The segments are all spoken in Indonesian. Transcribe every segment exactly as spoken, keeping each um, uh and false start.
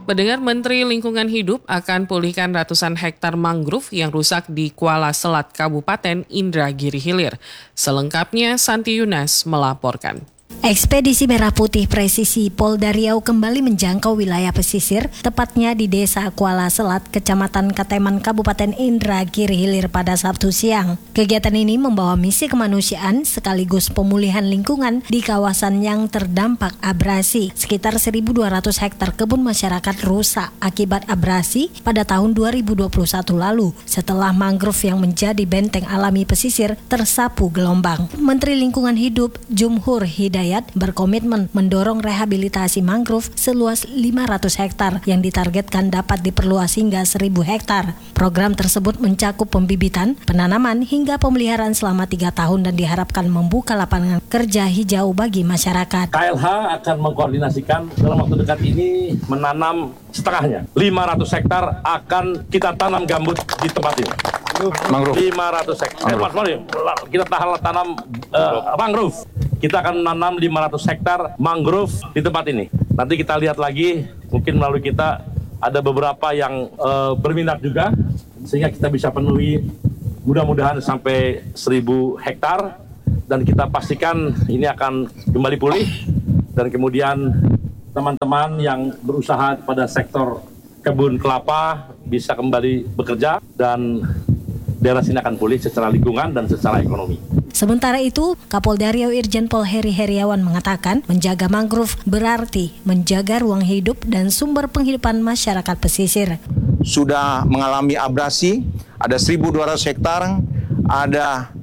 Pendengar, Menteri Lingkungan Hidup akan pulihkan ratusan hektar mangrove yang rusak di Kuala Selat, Kabupaten Indragiri Hilir. Selengkapnya, Santi Yunas melaporkan. Ekspedisi Merah Putih Presisi Polda Riau kembali menjangkau wilayah pesisir, tepatnya di Desa Kuala Selat, Kecamatan Kateman, Kabupaten Indragiri Hilir pada Sabtu siang. Kegiatan ini membawa misi kemanusiaan sekaligus pemulihan lingkungan di kawasan yang terdampak abrasi. Sekitar seribu dua ratus hektar kebun masyarakat rusak akibat abrasi pada tahun dua ribu dua puluh satu lalu, setelah mangrove yang menjadi benteng alami pesisir tersapu gelombang. Menteri Lingkungan Hidup Jumhur Hidayat berkomitmen mendorong rehabilitasi mangrove seluas lima ratus hektar yang ditargetkan dapat diperluas hingga seribu hektar. Program tersebut mencakup pembibitan, penanaman hingga pemeliharaan selama tiga tahun dan diharapkan membuka lapangan kerja hijau bagi masyarakat. K L H akan mengkoordinasikan dalam waktu dekat ini menanam setengahnya. lima ratus hektar akan kita tanam gambut di tempat ini. Mangrove. lima ratus hektar. Eh, kita tanam uh, mangrove. Kita akan menanam lima ratus hektar mangrove di tempat ini. Nanti kita lihat lagi, mungkin melalui kita ada beberapa yang uh, berminat juga, sehingga kita bisa penuhi mudah-mudahan sampai seribu hektar. Dan kita pastikan ini akan kembali pulih. Dan kemudian teman-teman yang berusaha pada sektor kebun kelapa bisa kembali bekerja. Dan daerah sini akan pulih secara lingkungan dan secara ekonomi. Sementara itu, Kapolda Riau Irjen Pol Heri Heriawan mengatakan menjaga mangrove berarti menjaga ruang hidup dan sumber penghidupan masyarakat pesisir. Sudah mengalami abrasi, ada seribu dua ratus hektar, ada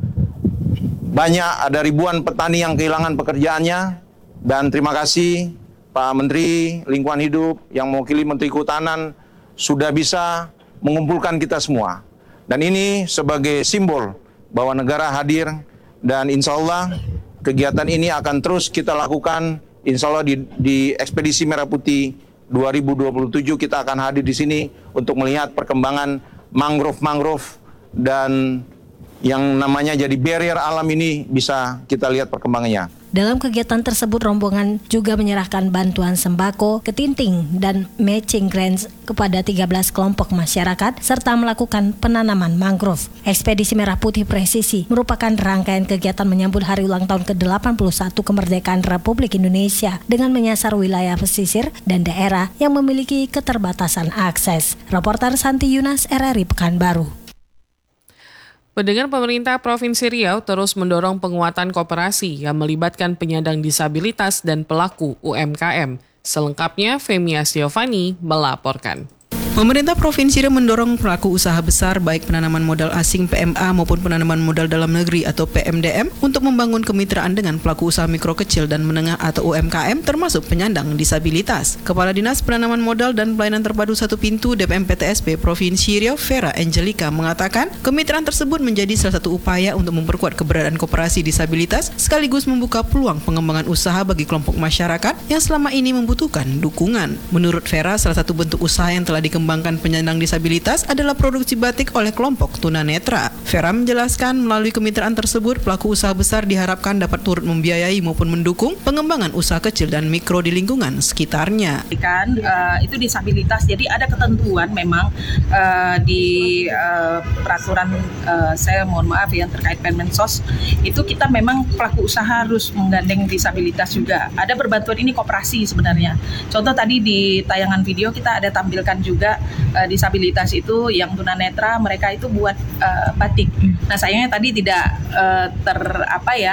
banyak, ada ribuan petani yang kehilangan pekerjaannya, dan terima kasih Pak Menteri Lingkungan Hidup yang mewakili Menteri Kehutanan sudah bisa mengumpulkan kita semua. Dan ini sebagai simbol bahwa negara hadir. Dan insya Allah kegiatan ini akan terus kita lakukan. Insya Allah di, di Ekspedisi Merah Putih dua ribu dua puluh tujuh kita akan hadir di sini untuk melihat perkembangan mangrove-mangrove dan yang namanya jadi barrier alam ini bisa kita lihat perkembangannya. Dalam kegiatan tersebut, rombongan juga menyerahkan bantuan sembako, ketinting, dan matching grants kepada tiga belas kelompok masyarakat, serta melakukan penanaman mangrove. Ekspedisi Merah Putih Presisi merupakan rangkaian kegiatan menyambut hari ulang tahun ke delapan puluh satu kemerdekaan Republik Indonesia dengan menyasar wilayah pesisir dan daerah yang memiliki keterbatasan akses. Reporter Santi Yunas, R R I Pekanbaru. Pendengar, pemerintah Provinsi Riau terus mendorong penguatan koperasi yang melibatkan penyandang disabilitas dan pelaku U M K M. Selengkapnya, Femia Siovani melaporkan. Pemerintah Provinsi Riau mendorong pelaku usaha besar baik penanaman modal asing P M A maupun penanaman modal dalam negeri atau P M D M untuk membangun kemitraan dengan pelaku usaha mikro kecil dan menengah atau U M K M termasuk penyandang disabilitas. Kepala Dinas Penanaman Modal dan Pelayanan Terpadu Satu Pintu D P M P T S P Provinsi Riau, Vera Angelica, mengatakan kemitraan tersebut menjadi salah satu upaya untuk memperkuat keberadaan koperasi disabilitas sekaligus membuka peluang pengembangan usaha bagi kelompok masyarakat yang selama ini membutuhkan dukungan. Menurut Vera, salah satu bentuk usaha yang telah dikembangkan Kembangkan penyandang disabilitas adalah produksi batik oleh kelompok tunanetra. Vera menjelaskan melalui kemitraan tersebut pelaku usaha besar diharapkan dapat turut membiayai maupun mendukung pengembangan usaha kecil dan mikro di lingkungan sekitarnya. Kan uh, itu disabilitas, jadi ada ketentuan memang uh, di uh, peraturan uh, saya mohon maaf yang terkait Permensos itu kita memang pelaku usaha harus menggandeng disabilitas juga. Ada berbantuan ini koperasi sebenarnya. Contoh tadi di tayangan video kita ada tampilkan juga Uh, disabilitas itu yang tunanetra, mereka itu buat uh, batik. Nah sayangnya tadi tidak uh, ter apa ya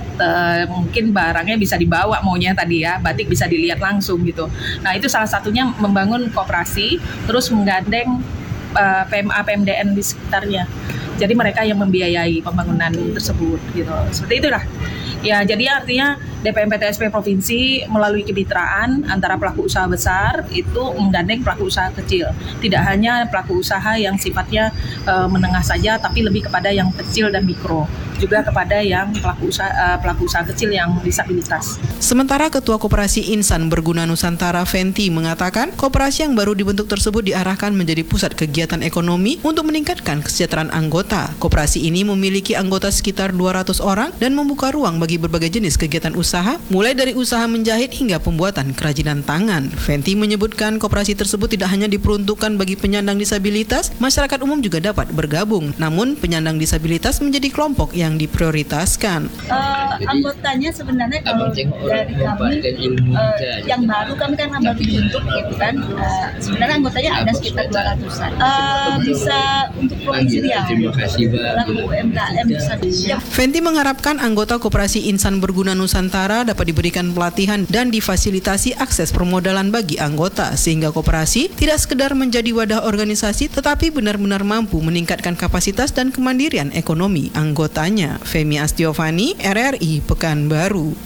uh, mungkin barangnya bisa dibawa maunya tadi ya, batik bisa dilihat langsung gitu. Nah itu salah satunya membangun koperasi, terus menggandeng uh, P M A P M D N di sekitarnya. Jadi mereka yang membiayai pembangunan tersebut gitu. Seperti itulah. Ya, jadi artinya D P M P T S P Provinsi melalui kemitraan antara pelaku usaha besar itu menggandeng pelaku usaha kecil. Tidak hanya pelaku usaha yang sifatnya e, menengah saja, tapi lebih kepada yang kecil dan mikro. Juga kepada yang pelaku usaha, e, pelaku usaha kecil yang disabilitas. Sementara Ketua Koperasi Insan Berguna Nusantara Fenty mengatakan koperasi yang baru dibentuk tersebut diarahkan menjadi pusat kegiatan ekonomi untuk meningkatkan kesejahteraan anggota kota. Koperasi ini memiliki anggota sekitar dua ratus orang dan membuka ruang bagi berbagai jenis kegiatan usaha, mulai dari usaha menjahit hingga pembuatan kerajinan tangan. Fenty menyebutkan koperasi tersebut tidak hanya diperuntukkan bagi penyandang disabilitas, masyarakat umum juga dapat bergabung. Namun penyandang disabilitas menjadi kelompok yang diprioritaskan. Uh, anggotanya sebenarnya kalau dari kami uh, yang baru, kami kan baru dibentuk gitu kan, uh, sebenarnya anggotanya ada sekitar dua ratusan. Uh, bisa untuk Provinsi Riau, pelaku U M K M bisa. Fenty mengharapkan anggota Koperasi Insan Berguna Nusantara dapat diberikan pelatihan dan difasilitasi akses permodalan bagi anggota, sehingga koperasi tidak sekedar menjadi wadah organisasi tetapi benar-benar mampu meningkatkan kapasitas dan kemandirian ekonomi anggotanya. Femi Astiovani, R R I Pekanbaru.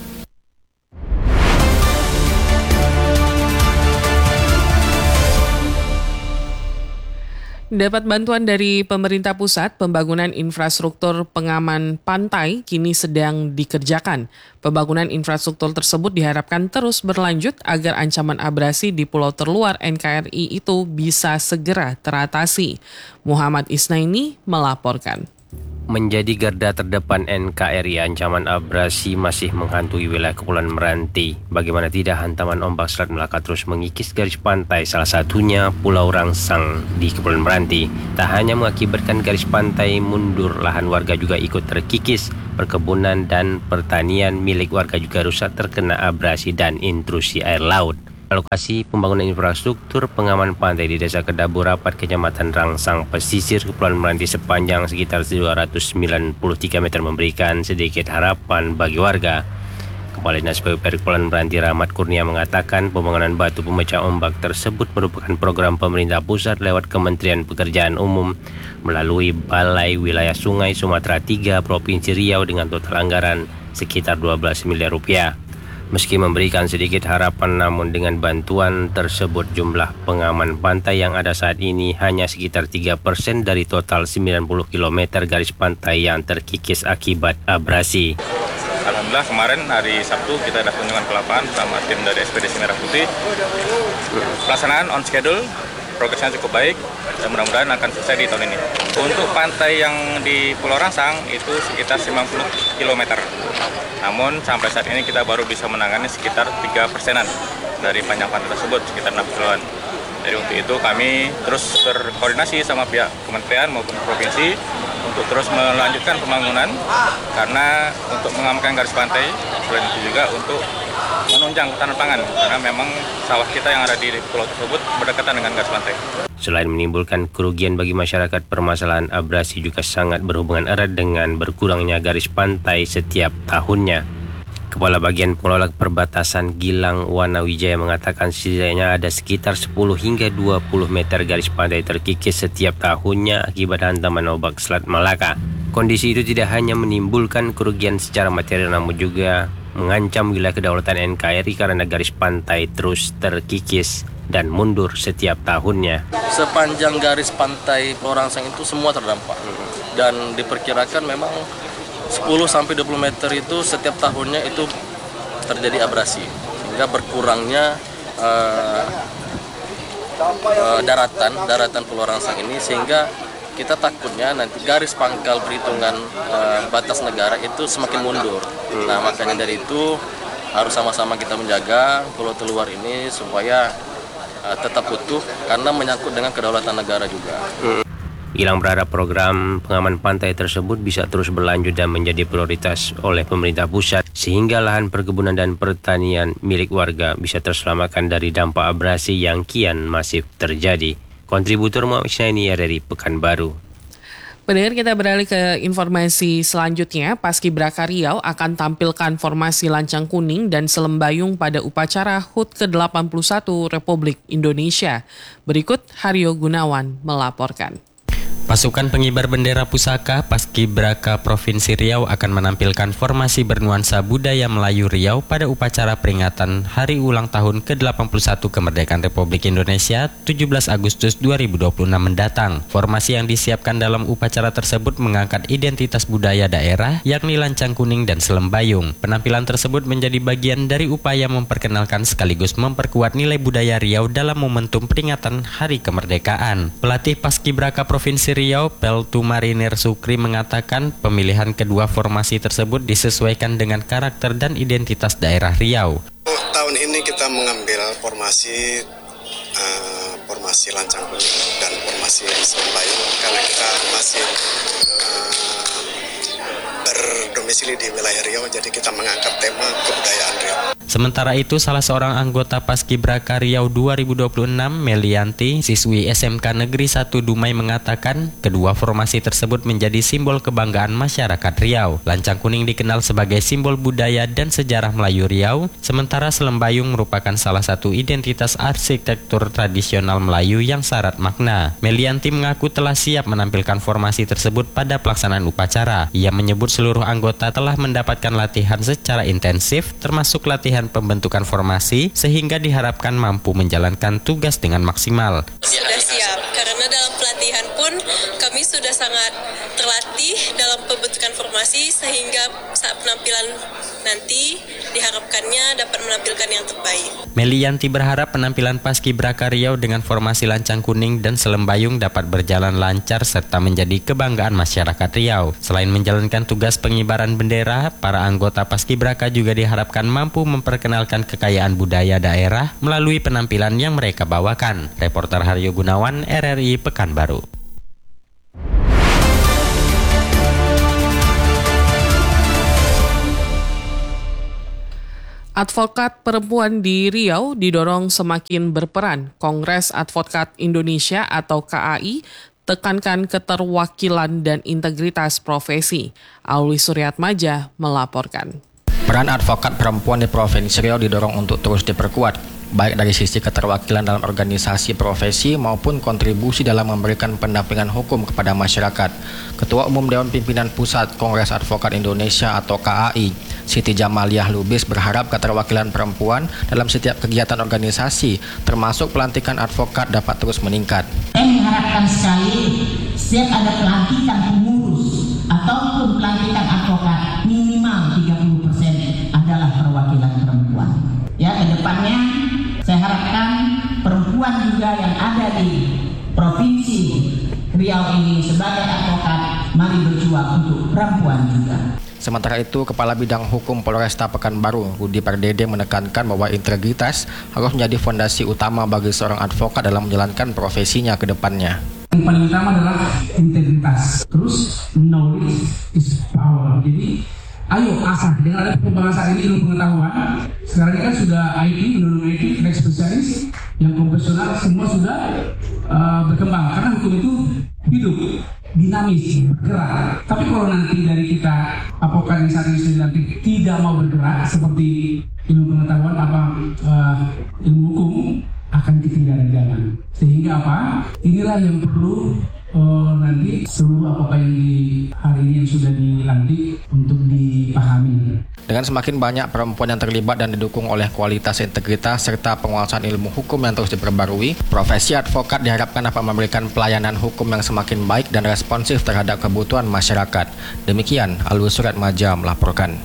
Dapat bantuan dari pemerintah pusat, pembangunan infrastruktur pengaman pantai kini sedang dikerjakan. Pembangunan infrastruktur tersebut diharapkan terus berlanjut agar ancaman abrasi di pulau terluar N K R I itu bisa segera teratasi. Muhammad Isnaini melaporkan. Menjadi garda terdepan N K R I, ancaman abrasi masih menghantui wilayah Kepulauan Meranti. Bagaimana tidak, hantaman ombak Selat Melaka terus mengikis garis pantai, salah satunya Pulau Rangsang di Kepulauan Meranti. Tak hanya mengakibatkan garis pantai mundur, lahan warga juga ikut terkikis. Perkebunan dan pertanian milik warga juga rusak terkena abrasi dan intrusi air laut. Lokasi pembangunan infrastruktur pengaman pantai di Desa Kedabu Rapat, Kecamatan Rangsang, Pesisir Kepulauan Meranti sepanjang sekitar dua ratus sembilan puluh tiga meter memberikan sedikit harapan bagi warga. Kepala Dinas P U P R Kepulauan Meranti Rahmat Kurnia mengatakan pembangunan batu pemecah ombak tersebut merupakan program pemerintah pusat lewat Kementerian Pekerjaan Umum melalui Balai Wilayah Sungai Sumatera tiga Provinsi Riau dengan total anggaran sekitar dua belas miliar rupiah. Meski memberikan sedikit harapan, namun dengan bantuan tersebut jumlah pengaman pantai yang ada saat ini hanya sekitar tiga persen dari total sembilan puluh kilometer garis pantai yang terkikis akibat abrasi. Alhamdulillah kemarin hari Sabtu kita ada kunjungan ke lapangan bersama tim dari Ekspedisi Merah Putih. Pelaksanaan on schedule, progresnya cukup baik dan mudah-mudahan akan selesai di tahun ini. Untuk pantai yang di Pulau Rangsang itu sekitar sembilan puluh kilometer. Namun sampai saat ini kita baru bisa menangani sekitar tiga persenan dari panjang pantai tersebut, sekitar enam kiloan. Jadi untuk itu kami terus berkoordinasi sama pihak kementerian maupun provinsi untuk terus melanjutkan pembangunan, karena untuk mengamankan garis pantai, selain itu juga untuk menunjang ketahanan pangan, karena memang sawah kita yang ada di pulau tersebut berdekatan dengan garis pantai. Selain menimbulkan kerugian bagi masyarakat, permasalahan abrasi juga sangat berhubungan erat dengan berkurangnya garis pantai setiap tahunnya. Kepala Bagian Pengelola Perbatasan Gilang Wanawijaya mengatakan setidaknya ada sekitar sepuluh hingga dua puluh meter garis pantai terkikis setiap tahunnya akibat hantaman ombak Selat Malaka. Kondisi itu tidak hanya menimbulkan kerugian secara material, namun juga mengancam wilayah kedaulatan N K R I karena garis pantai terus terkikis dan mundur setiap tahunnya. Sepanjang garis pantai Pulau Rangsang itu semua terdampak dan diperkirakan memang sepuluh sampai dua puluh meter itu setiap tahunnya itu terjadi abrasi, sehingga berkurangnya uh, uh, daratan daratan Pulau Rangsang ini, sehingga kita takutnya nanti garis pangkal perhitungan uh, batas negara itu semakin mundur. Nah, makanya dari itu harus sama-sama kita menjaga pulau terluar ini supaya uh, tetap utuh, karena menyangkut dengan kedaulatan negara juga. Gilang berharap program pengaman pantai tersebut bisa terus berlanjut dan menjadi prioritas oleh pemerintah pusat, sehingga lahan perkebunan dan pertanian milik warga bisa terselamatkan dari dampak abrasi yang kian masif terjadi. Kontributor Muhammad Isnaini, R R I Pekanbaru. Pendengar, kita beralih ke informasi selanjutnya. Paskibraka Riau akan tampilkan formasi lancang kuning dan selembayung pada upacara H U T ke delapan puluh satu Republik Indonesia. Berikut Haryo Gunawan melaporkan. Pasukan pengibar bendera pusaka Paskibraka Provinsi Riau akan menampilkan formasi bernuansa budaya Melayu Riau pada upacara peringatan Hari Ulang Tahun ke delapan puluh satu Kemerdekaan Republik Indonesia tujuh belas Agustus dua ribu dua puluh enam mendatang. Formasi yang disiapkan dalam upacara tersebut mengangkat identitas budaya daerah, yakni lancang kuning dan selembayung. Penampilan tersebut menjadi bagian dari upaya memperkenalkan sekaligus memperkuat nilai budaya Riau dalam momentum peringatan Hari Kemerdekaan. Pelatih Paskibraka Provinsi Provinsi Riau, Peltu Marinir Sukri mengatakan pemilihan kedua formasi tersebut disesuaikan dengan karakter dan identitas daerah Riau. Tahun ini kita mengambil formasi uh, formasi lancang kuning dan formasi sembayung karena kita masih uh, berdomisili di wilayah Riau, jadi kita mengangkat tema kebudayaan Riau. Sementara itu, salah seorang anggota Paskibraka Riau dua ribu dua puluh enam, Melianti, siswi S M K Negeri satu Dumai mengatakan kedua formasi tersebut menjadi simbol kebanggaan masyarakat Riau. Lancang kuning dikenal sebagai simbol budaya dan sejarah Melayu Riau, sementara Selembayung merupakan salah satu identitas arsitektur tradisional Melayu yang syarat makna. Melianti mengaku telah siap menampilkan formasi tersebut pada pelaksanaan upacara. Ia menyebut seluruh anggota telah mendapatkan latihan secara intensif, termasuk latihan pembentukan formasi, sehingga diharapkan mampu menjalankan tugas dengan maksimal. Sudah siap, karena dalam pelatihan pun kami sudah sangat terlatih dalam pembentukan formasi, sehingga saat penampilan nanti diharapkannya dapat menampilkan yang terbaik. Melianti berharap penampilan Paskibraka Riau dengan formasi lancang kuning dan Selembayung dapat berjalan lancar serta menjadi kebanggaan masyarakat Riau. Selain menjalankan tugas pengibaran bendera, para anggota Paskibraka juga diharapkan mampu memperkenalkan kekayaan budaya daerah melalui penampilan yang mereka bawakan. Reporter Haryo Gunawan, R R I Pekanbaru. Advokat perempuan di Riau didorong semakin berperan. Kongres Advokat Indonesia atau K A I tekankan keterwakilan dan integritas profesi. Auli Suryatmaja melaporkan. Peran advokat perempuan di Provinsi Riau didorong untuk terus diperkuat, baik dari sisi keterwakilan dalam organisasi profesi maupun kontribusi dalam memberikan pendampingan hukum kepada masyarakat. Ketua Umum Dewan Pimpinan Pusat Kongres Advokat Indonesia atau K A I, Siti Jamaliah Lubis berharap keterwakilan perempuan dalam setiap kegiatan organisasi, termasuk pelantikan advokat, dapat terus meningkat. Saya mengharapkan sekali setiap ada pelantikan pengurus ataupun pelantikan advokat minimal tiga puluh persen adalah perwakilan perempuan. Ya, ke depannya saya harapkan perempuan juga yang ada di Provinsi Riau ini sebagai advokat, mari berjuang untuk perempuan juga. Sementara itu, Kepala Bidang Hukum Polresta Pekanbaru, Rudi Pardede, menekankan bahwa integritas harus menjadi fondasi utama bagi seorang advokat dalam menjalankan profesinya ke depannya. Yang paling utama adalah integritas. Terus, knowledge is power. Jadi, ayo asah dengan ada perkembangan saat ini ilmu pengetahuan. Sekarang ini kan sudah I T, menurut I T, track spesialis, yang profesional semua sudah uh, berkembang. Karena hukum itu hidup, dinamis, bergerak. Tapi kalau nanti dari kita advokat yang saat ini sudah tidak mau bergerak seperti ilmu pengetahuan apa uh, ilmu hukum, akan ketinggalan jalan. Sehingga apa? Inilah yang perlu uh, nanti seluruh advokat yang di hari ini yang sudah dilantik untuk dipahami. Dengan semakin banyak perempuan yang terlibat dan didukung oleh kualitas integritas serta penguasaan ilmu hukum yang terus diperbarui, profesi advokat diharapkan dapat memberikan pelayanan hukum yang semakin baik dan responsif terhadap kebutuhan masyarakat. Demikian, Alwi Suryatmaja melaporkan.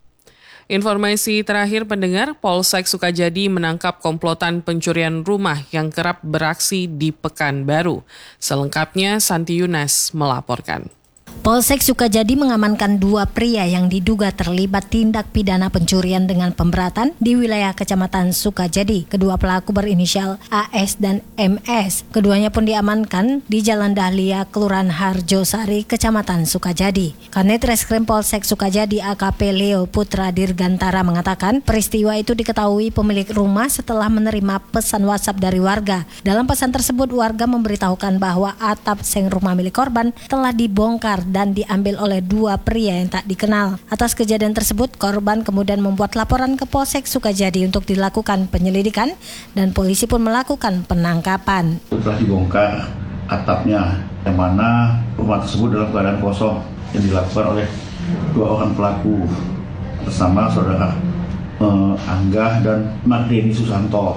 Informasi terakhir pendengar, Polsek Sukajadi menangkap komplotan pencurian rumah yang kerap beraksi di Pekanbaru. Selengkapnya, Santi Yunas melaporkan. Polsek Sukajadi mengamankan dua pria yang diduga terlibat tindak pidana pencurian dengan pemberatan di wilayah Kecamatan Sukajadi. Kedua pelaku berinisial A S dan M S. Keduanya pun diamankan di Jalan Dahlia, Kelurahan Harjosari, Kecamatan Sukajadi. Kanit Reskrim Polsek Sukajadi A K P Leo Putra Dirgantara mengatakan peristiwa itu diketahui pemilik rumah setelah menerima pesan WhatsApp dari warga. Dalam pesan tersebut, warga memberitahukan bahwa atap seng rumah milik korban telah dibongkar dan diambil oleh dua pria yang tak dikenal. Atas kejadian tersebut, korban kemudian membuat laporan ke Polsek Sukajadi untuk dilakukan penyelidikan dan polisi pun melakukan penangkapan. Setelah dibongkar atapnya, yang mana rumah tersebut dalam keadaan kosong, yang dilakukan oleh dua orang pelaku bersama saudara eh, Angga dan Mardeni Susanto.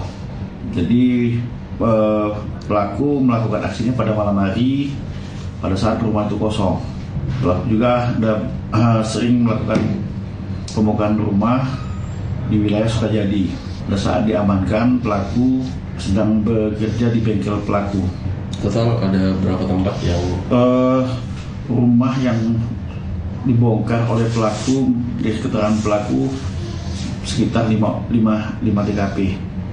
Jadi eh, pelaku melakukan aksinya pada malam hari pada saat rumah itu kosong. Pelaku juga ada, uh, sering melakukan pembongkaran rumah di wilayah Sukajadi. Pada saat diamankan, pelaku sedang bekerja di bengkel pelaku. Total ada berapa tempat yang uh, rumah yang dibongkar oleh pelaku, dari keterangan pelaku sekitar lima T K P.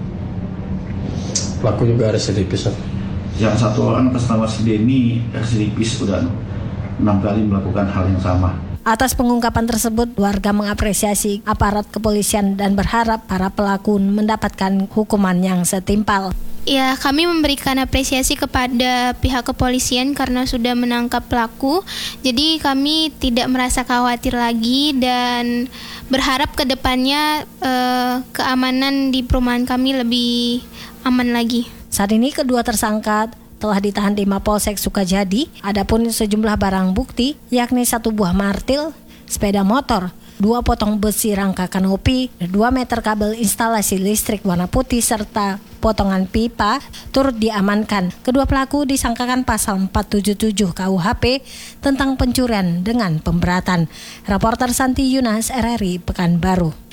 Pelaku juga residivis. Yang satu orang atas nama si Denny residivis sudah enam kali melakukan hal yang sama. Atas pengungkapan tersebut, warga mengapresiasi aparat kepolisian dan berharap para pelaku mendapatkan hukuman yang setimpal. Ya, kami memberikan apresiasi kepada pihak kepolisian karena sudah menangkap pelaku. Jadi kami tidak merasa khawatir lagi dan berharap ke depannya eh, keamanan di perumahan kami lebih aman lagi. Saat ini kedua tersangka telah ditahan di Mapolsek Sukajadi. Adapun sejumlah barang bukti yakni satu buah martil, sepeda motor, dua potong besi rangka kanopi, dua meter kabel instalasi listrik warna putih serta potongan pipa turut diamankan. Kedua pelaku disangkakan pasal empat tujuh tujuh K U H P tentang pencurian dengan pemberatan. Reporter Santi Yunas, R R I Pekanbaru.